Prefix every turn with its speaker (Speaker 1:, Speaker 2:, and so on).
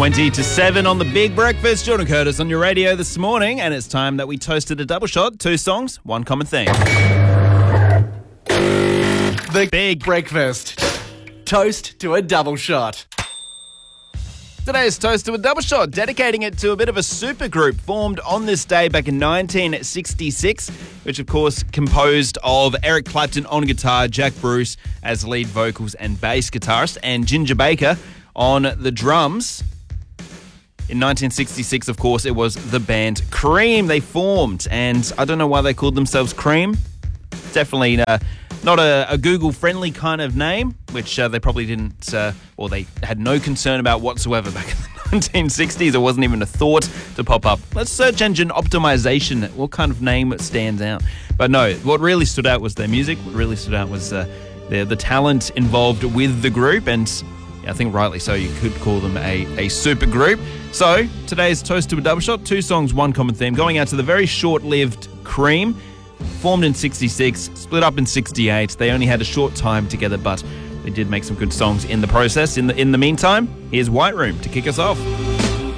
Speaker 1: 20 to 7 on the Big Breakfast. Jordan Curtis on your radio this morning, and it's time that we toasted a double shot. 2 songs, one common theme.
Speaker 2: The Big Breakfast. Toast to a double shot.
Speaker 1: Today's toast to a double shot, dedicating it to a bit of a supergroup formed on this day back in 1966, which of course composed of Eric Clapton on guitar, Jack Bruce as lead vocals and bass guitarist, and Ginger Baker on the drums. In 1966, of course, it was the band Cream. They formed, and I don't know why they called themselves Cream. Definitely not a Google-friendly kind of name, which they probably didn't, or they had no concern about whatsoever back in the 1960s. It wasn't even a thought to pop up. Let's search engine optimization. What kind of name stands out? But no, what really stood out was their music. What really stood out was the talent involved with the group, and I think rightly so, you could call them a super group. So, today's toast to a double shot, 2 songs, one common theme, going out to the very short-lived Cream. Formed in 66, split up in 68. They only had a short time together, but they did make some good songs in the process. In the meantime, here's White Room to kick us off.